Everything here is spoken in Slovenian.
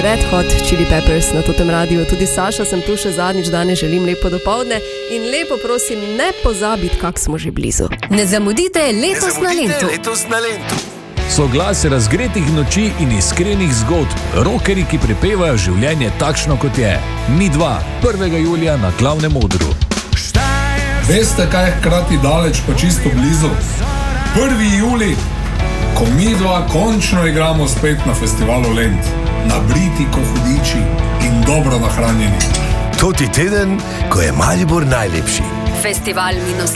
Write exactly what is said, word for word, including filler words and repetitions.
Red Hot Chili Peppers na Totem Radiu. Tudi Saša sem tu še zadnjič, danes želim lepo dopoldne in lepo prosim, ne pozabiti, kak smo že blizu. Ne zamudite letos Ne na zamudite Lentu. letos na Lentu. Soglas razgretih noči in iskrenih zgodb, rokeri, ki prepevajo življenje takšno, kot je. Mi dva, prvega julija na glavnem odru. Veste, kaj je hkrati daleč pa čisto blizu? prvi julij, ko mi dva končno igramo spet na festivalu Lent. Nabriti ko hudiči in dobro nahranjeni. Toti teden, ko je Maribor najlepši. Festival minus